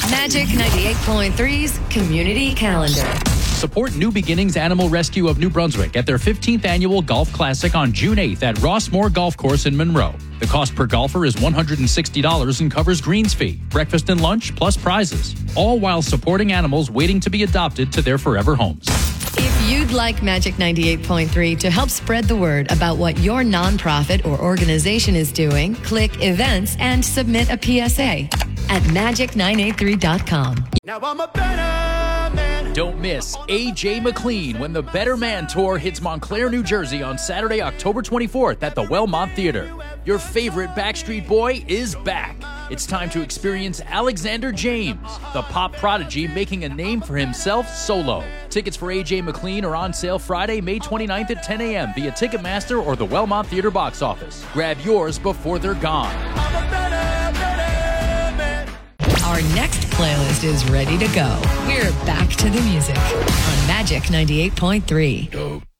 Magic 98.3's Community Calendar. Support New Beginnings Animal Rescue of New Brunswick at their 15th annual Golf Classic on June 8th at Rossmore Golf Course in Monroe. The cost per golfer is $160 and covers greens fee, breakfast and lunch, plus prizes, all while supporting animals waiting to be adopted to their forever homes. If you'd like Magic 98.3 to help spread the word about what your nonprofit or organization is doing, click Events and submit a PSA at magic983.com. Now I'm a better man. Don't miss AJ McLean when the Better Man Tour hits Montclair, New Jersey on Saturday, October 24th at the Wellmont Theater. Your favorite Backstreet Boy is back. It's time to experience Alexander James, the pop prodigy making a name for himself solo. Tickets for AJ McLean are on sale Friday, May 29th at 10 a.m. via Ticketmaster or the Wellmont Theater box office. Grab yours before they're gone. I'm a better man. Our next playlist is ready to go. We're back to the music on Magic 98.3.